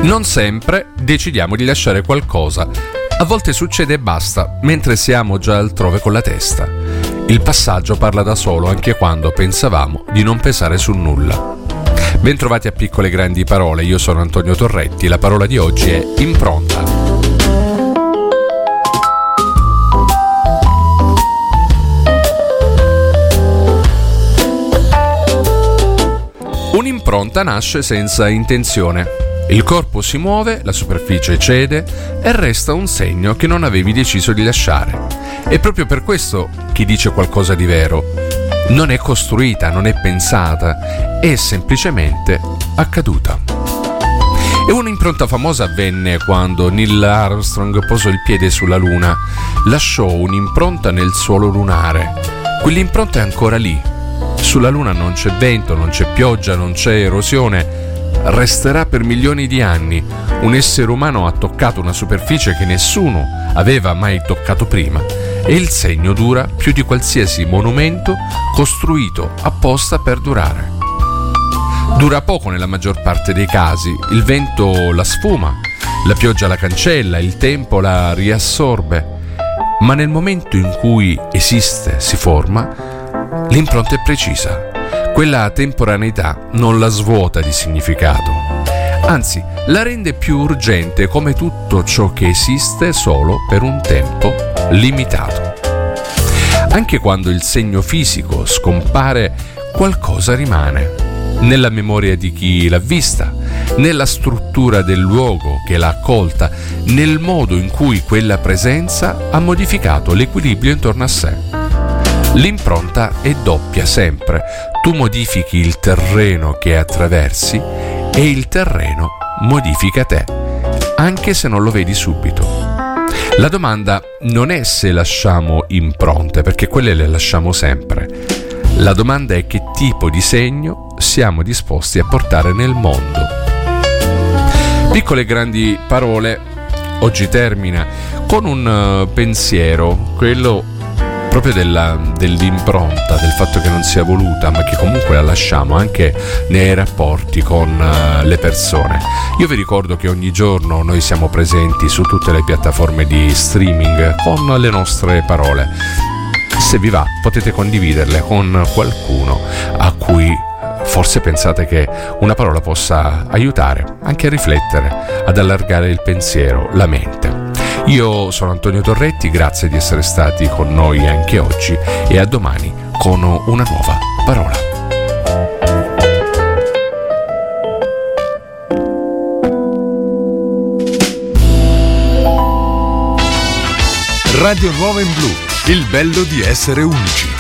Non sempre decidiamo di lasciare qualcosa. A volte succede e basta, mentre siamo già altrove con la testa. Il passaggio parla da solo anche quando pensavamo di non pesare su nulla. Bentrovati a Piccole Grandi Parole, io sono Antonio Torretti, la parola di oggi è impronta. Un'impronta nasce senza intenzione. Il corpo si muove, la superficie cede e resta un segno che non avevi deciso di lasciare. E proprio per questo chi dice qualcosa di vero non è costruita, non è pensata, è semplicemente accaduta. E un'impronta famosa avvenne quando Neil Armstrong posò il piede sulla Luna, lasciò un'impronta nel suolo lunare. Quell'impronta è ancora lì. Sulla Luna non c'è vento, non c'è pioggia, non c'è erosione. Resterà per milioni di anni. Un essere umano ha toccato una superficie che nessuno aveva mai toccato prima e il segno dura più di qualsiasi monumento costruito apposta per durare. Dura poco nella maggior parte dei casi, il vento la sfuma, la pioggia la cancella, il tempo la riassorbe, ma nel momento in cui esiste, si forma, l'impronta è precisa. Quella temporaneità non la svuota di significato, anzi la rende più urgente come tutto ciò che esiste solo per un tempo limitato. Anche quando il segno fisico scompare, qualcosa rimane, nella memoria di chi l'ha vista, nella struttura del luogo che l'ha accolta, nel modo in cui quella presenza ha modificato l'equilibrio intorno a sé. L'impronta è doppia sempre. Tu modifichi il terreno che attraversi e il terreno modifica te, anche se non lo vedi subito. La domanda non è se lasciamo impronte, perché quelle le lasciamo sempre. La domanda è che tipo di segno siamo disposti a portare nel mondo. Piccole Grandi Parole oggi termina con un pensiero, quello proprio dell'impronta, del fatto che non sia voluta, ma che comunque la lasciamo anche nei rapporti con le persone. Io vi ricordo che ogni giorno noi siamo presenti su tutte le piattaforme di streaming con le nostre parole. Se vi va, potete condividerle con qualcuno a cui forse pensate che una parola possa aiutare anche a riflettere, ad allargare il pensiero, la mente. Io sono Antonio Torretti, grazie di essere stati con noi anche oggi e a domani con una nuova parola. Radio Nuova in Blu, il bello di essere unici.